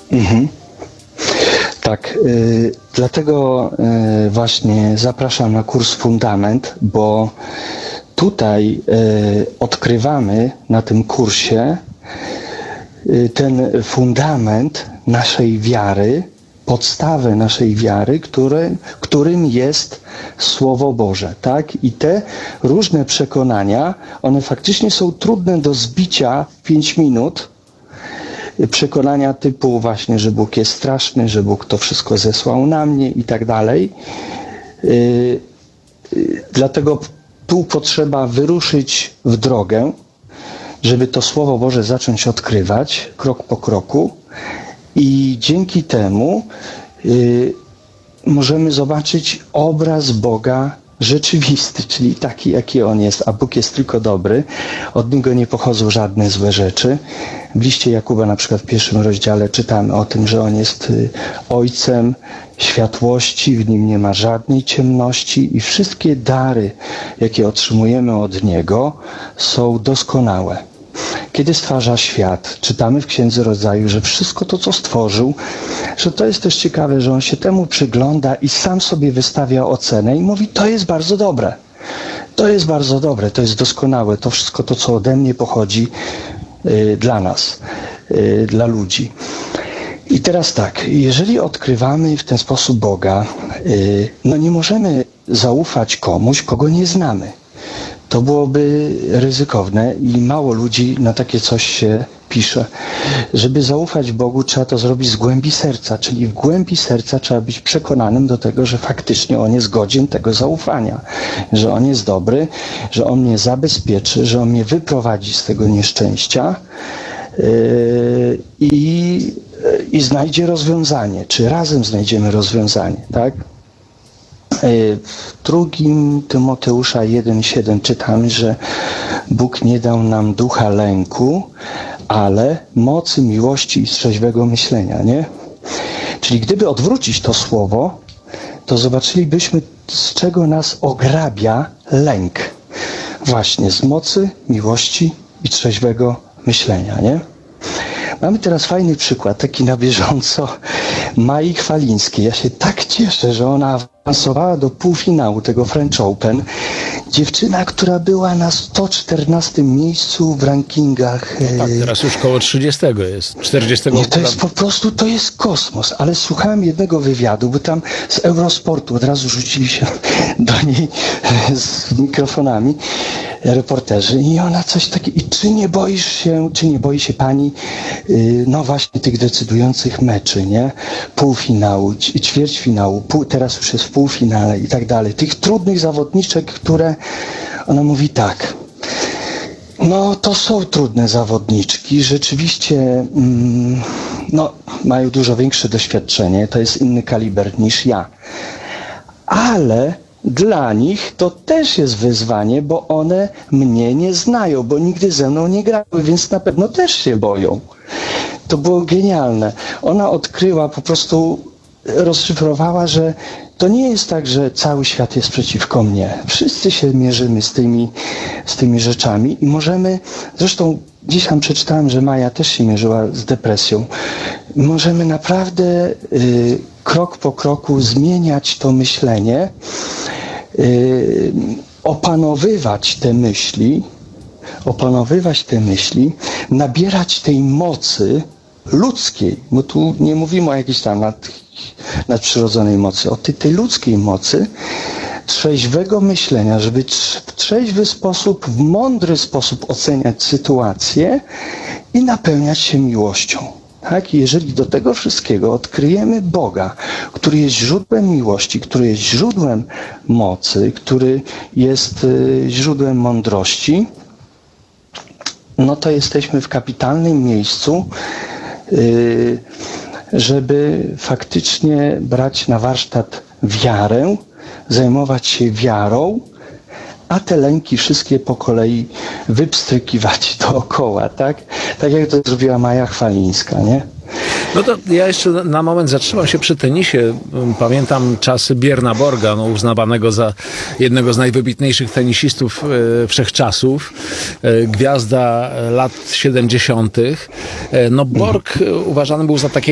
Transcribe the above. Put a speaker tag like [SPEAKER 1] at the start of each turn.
[SPEAKER 1] Mhm. Tak, dlatego właśnie zapraszam na kurs Fundament, bo tutaj odkrywamy na tym kursie ten fundament naszej wiary, podstawę naszej wiary, którym jest Słowo Boże, tak? I te różne przekonania, one faktycznie są trudne do zbicia w 5 minut. Przekonania typu właśnie, że Bóg jest straszny, że Bóg to wszystko zesłał na mnie i tak dalej. Dlatego tu potrzeba wyruszyć w drogę, żeby to Słowo Boże zacząć odkrywać krok po kroku i dzięki temu możemy zobaczyć obraz Boga rzeczywisty, czyli taki, jaki On jest, a Bóg jest tylko dobry, od Niego nie pochodzą żadne złe rzeczy. W liście Jakuba na przykład w 1 rozdziale czytamy o tym, że On jest Ojcem światłości, w Nim nie ma żadnej ciemności i wszystkie dary, jakie otrzymujemy od Niego, są doskonałe. Kiedy stwarza świat, czytamy w Księdze Rodzaju, że wszystko to, co stworzył, że to jest też ciekawe, że On się temu przygląda i sam sobie wystawia ocenę i mówi, to jest bardzo dobre. To jest bardzo dobre, to jest doskonałe, to wszystko to, co ode mnie pochodzi dla nas, dla ludzi. I teraz tak, jeżeli odkrywamy w ten sposób Boga, no nie możemy zaufać komuś, kogo nie znamy. To byłoby ryzykowne i mało ludzi na takie coś się pisze. Żeby zaufać Bogu, trzeba to zrobić z głębi serca, czyli w głębi serca trzeba być przekonanym do tego, że faktycznie On jest godzien tego zaufania, że On jest dobry, że On mnie zabezpieczy, że On mnie wyprowadzi z tego nieszczęścia i znajdzie rozwiązanie, czy razem znajdziemy rozwiązanie, tak? W 2 Tymoteusza 1,7 czytamy, że Bóg nie dał nam ducha lęku, ale mocy, miłości i trzeźwego myślenia, nie? Czyli gdyby odwrócić to słowo, to zobaczylibyśmy, z czego nas ograbia lęk. Właśnie z mocy, miłości i trzeźwego myślenia, nie? Mamy teraz fajny przykład, taki na bieżąco, Mai Chwalińskiej. Ja się tak cieszę, że ona awansowała do półfinału tego French Open. Dziewczyna, która była na 114 miejscu w rankingach.
[SPEAKER 2] No tak, teraz już koło 30 jest, 40.
[SPEAKER 1] Nie, to jest po prostu, to jest kosmos. Ale słuchałem jednego wywiadu, bo tam z Eurosportu od razu rzucili się do niej z mikrofonami reporterzy i ona coś takiego, i czy nie boi się pani, no właśnie tych decydujących meczy, nie? Półfinału, ćwierćfinału, teraz już jest w półfinale i tak dalej. Tych trudnych zawodniczek, które, ona mówi tak, no to są trudne zawodniczki, rzeczywiście, no mają dużo większe doświadczenie, to jest inny kaliber niż ja, ale dla nich to też jest wyzwanie, bo one mnie nie znają, bo nigdy ze mną nie grały, więc na pewno też się boją. To było genialne. Ona odkryła, po prostu rozszyfrowała, że to nie jest tak, że cały świat jest przeciwko mnie. Wszyscy się mierzymy z tymi rzeczami i możemy, zresztą gdzieś tam przeczytałem, że Maja też się mierzyła z depresją. Możemy naprawdę krok po kroku zmieniać to myślenie, opanowywać te myśli, nabierać tej mocy ludzkiej, bo tu nie mówimy o jakiejś tam nadprzyrodzonej mocy, o tej ludzkiej mocy, trzeźwego myślenia, żeby w trzeźwy sposób, w mądry sposób oceniać sytuację i napełniać się miłością. Tak? I jeżeli do tego wszystkiego odkryjemy Boga, który jest źródłem miłości, który jest źródłem mocy, który jest źródłem mądrości, no to jesteśmy w kapitalnym miejscu, żeby faktycznie brać na warsztat wiarę, zajmować się wiarą, a te lęki wszystkie po kolei wypstrykiwać dookoła, tak? Tak jak to zrobiła Maja Chwalińska, nie?
[SPEAKER 2] No to ja jeszcze na moment zatrzymam się przy tenisie. Pamiętam czasy Björna Borga, no, uznawanego za jednego z najwybitniejszych tenisistów wszechczasów. Gwiazda lat 70. No Borg uważany był za takiego